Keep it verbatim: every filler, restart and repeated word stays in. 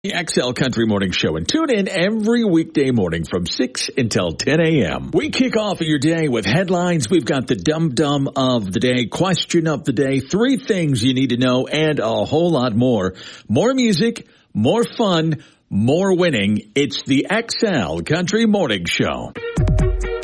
The X L Country Morning Show, and tune in every weekday morning from six until ten a.m. We kick off your day with headlines. We've got the dum-dum of the day, question of the day, three things you need to know, and a whole lot more. More music, more fun, more winning. It's the X L Country Morning Show.